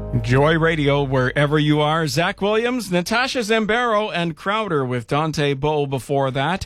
Joy Radio, wherever you are. Zach Williams, Natasha Zambaro, and Crowder with Dante Bowe before that.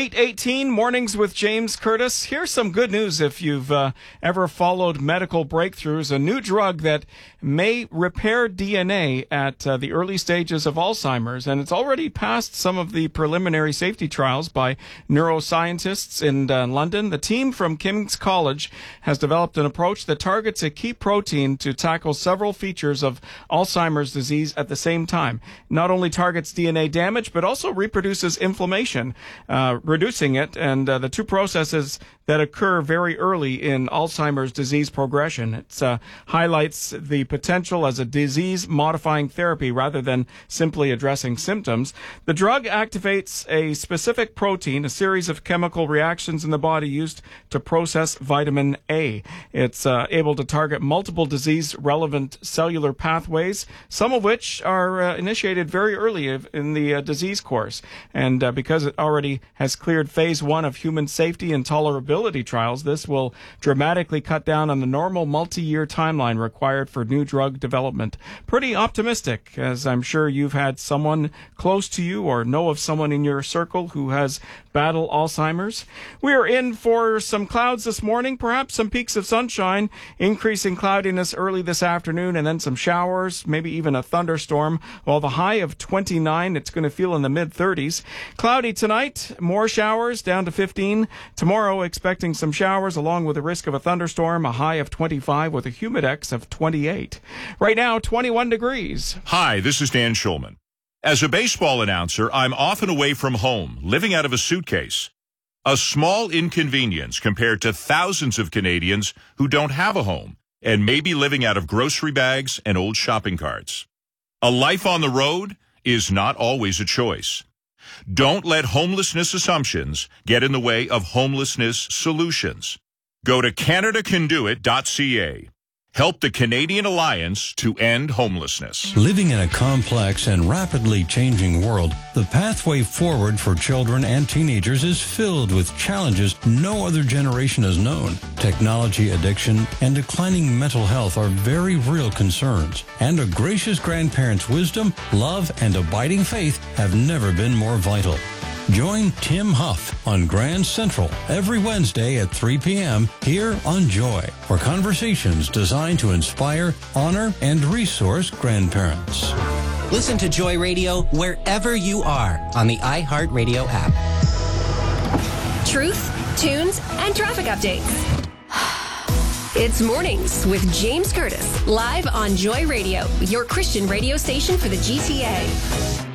8:18 Mornings with James Curtis. Here's some good news if you've ever followed medical breakthroughs. A new drug that may repair DNA at the early stages of Alzheimer's, and it's already passed some of the preliminary safety trials by neuroscientists in London. The team from King's College has developed an approach that targets a key protein to tackle several features of Alzheimer's disease at the same time. Not only targets DNA damage, but also reproduces inflammation, reducing it, and the two processes that occur very early in Alzheimer's disease progression. It highlights the potential as a disease-modifying therapy rather than simply addressing symptoms. The drug activates a specific protein, a series of chemical reactions in the body used to process vitamin A. It's able to target multiple disease-relevant cellular pathways, some of which are initiated very early in the disease course. And because it already has cleared phase 1 of human safety and tolerability trials, this will dramatically cut down on the normal multi-year timeline required for new drug development. Pretty optimistic, as I'm sure you've had someone close to you or know of someone in your circle who has battled Alzheimer's. We are in for some clouds this morning, perhaps some peaks of sunshine, increasing cloudiness early this afternoon, and then some showers, maybe even a thunderstorm. While the high of 29, it's going to feel in the mid-30s. Cloudy tonight, more showers, down to 15. Tomorrow, expecting some showers along with the risk of a thunderstorm, a high of 25 with a humidex of 28. Right now, 21 degrees. Hi, this is Dan Schulman. As a baseball announcer, I'm often away from home, living out of a suitcase. A small inconvenience compared to thousands of Canadians who don't have a home and may be living out of grocery bags and old shopping carts. A life on the road is not always a choice. Don't let homelessness assumptions get in the way of homelessness solutions. Go to CanadaCanDoIt.ca. Help the Canadian Alliance to end homelessness. Living in a complex and rapidly changing world, the pathway forward for children and teenagers is filled with challenges no other generation has known. Technology addiction and declining mental health are very real concerns, and a gracious grandparent's wisdom, love, and abiding faith have never been more vital. Join Tim Huff on Grand Central every Wednesday at 3 p.m. here on Joy for conversations designed to inspire, honor, and resource grandparents. Listen to Joy Radio wherever you are on the iHeartRadio app. Truth, tunes, and traffic updates. It's Mornings with James Curtis, live on Joy Radio, your Christian radio station for the GTA.